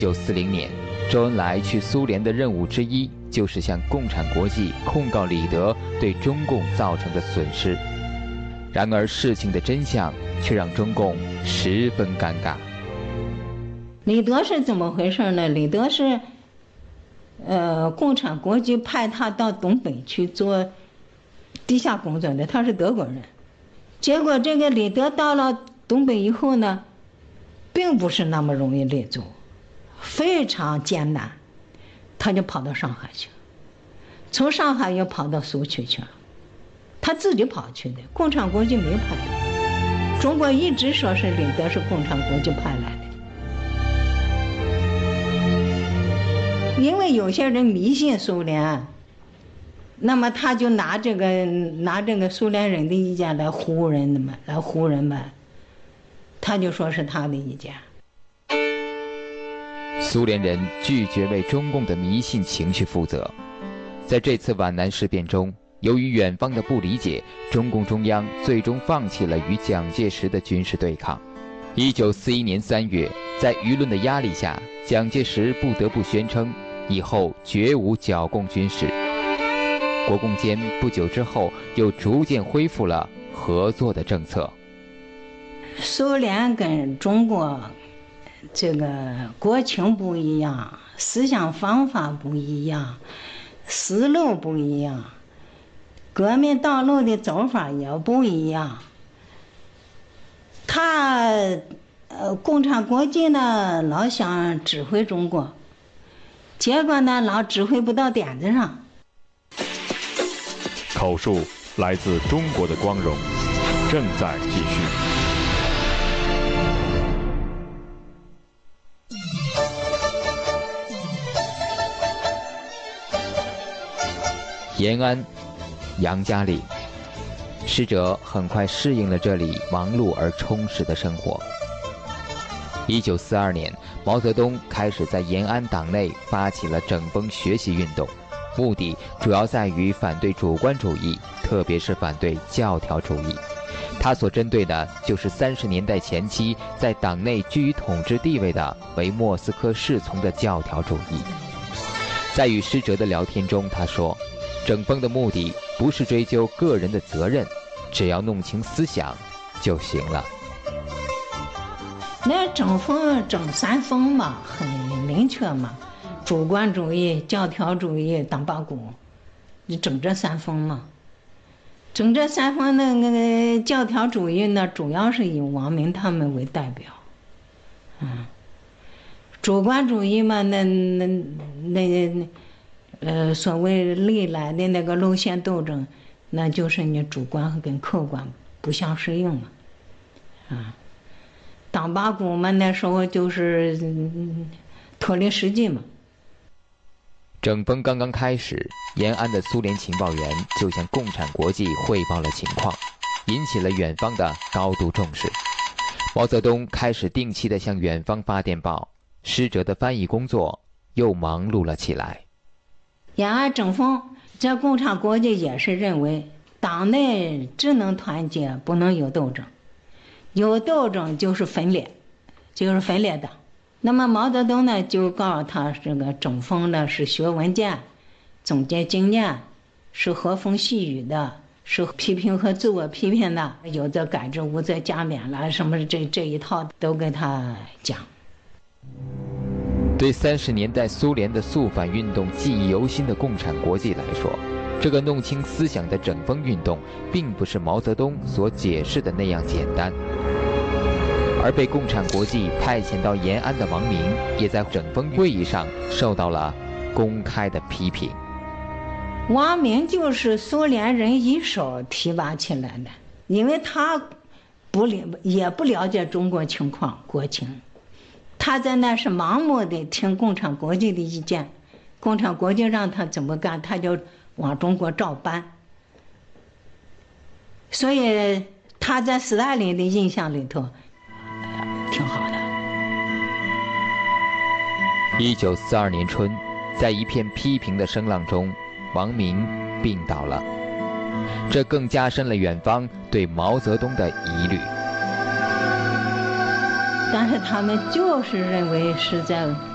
1940年，周恩来去苏联的任务之一就是向共产国际控告李德对中共造成的损失。然而事情的真相却让中共十分尴尬。 李德是怎么回事呢？李德是共产国际派他到东北去做地下工作的，他是德国人。结果这个李德到了东北以后呢，并不是那么容易立足，非常艰难。他就跑到上海去，从上海又跑到苏区去了，他自己跑去的，共产国际没派他。中国一直说是李德是共产国际派来的。因为有些人迷信苏联，那么他就拿这个苏联人的意见来唬人们，他就说是他的意见。 苏联人拒绝为中共的迷信情绪负责。在这次皖南事变中，由于远方的不理解，中共中央最终放弃了与蒋介石的军事对抗。1941年3月，在舆论的压力下，蒋介石不得不宣称以后绝无剿共军事。国共间不久之后又逐渐恢复了合作的政策。 苏联跟中国这个国情不一样，思想方法不一样，思路不一样，革命道路的走法也不一样。共产国际呢老想指挥中国，结果呢老指挥不到点子上。 口述来自中国的光荣，正在继续。 延安，杨家岭。逝者很快适应了这里忙碌而充实的生活。1942年，毛泽东开始在延安党内发起了整风学习运动，目的主要在于反对主观主义，特别是反对教条主义。他所针对的就是30年代前期在党内居于统治地位的为莫斯科侍从的教条主义。在与逝者的聊天中，他说，整风的目的不是追究个人的责任，只要弄清思想就行了。 那整风整三风嘛，很明确嘛，主观主义、教条主义、党八股，你整这三风嘛。整这三风那个教条主义呢，主要是以王明他们为代表。主观主义嘛，所谓历来的那个路线斗争，那就是你主观跟客观不相适应嘛。党八股嘛，那时候就是脱离实际嘛。 整风刚刚开始，延安的苏联情报员就向共产国际汇报了情况，引起了远方的高度重视。毛泽东开始定期地向远方发电报，逝者的翻译工作又忙碌了起来。 延安整风，这共产国际也是认为党内只能团结，不能有斗争，有斗争就是分裂，党。那么毛泽东呢，就告诉他，这个整风呢是学文件、总结经验，是和风细雨的，是批评和自我批评的，有则改之，无则加勉了，什么这一套都跟他讲。 对30年代苏联的肃反运动记忆犹新的共产国际来说，这个弄清思想的整风运动并不是毛泽东所解释的那样简单。而被共产国际派遣到延安的王明，也在整风会议上受到了公开的批评。 王明就是苏联人一手提拔起来的，因为他也不了解中国情况国情，他在那是盲目的听共产国际的意见，共产国际让他怎么干，他就往中国照搬。所以他在斯大林的印象里头挺好的。 1942年春，在一片批评的声浪中，王明病倒了，这更加深了远方对毛泽东的疑虑。 但是他们就是认为是在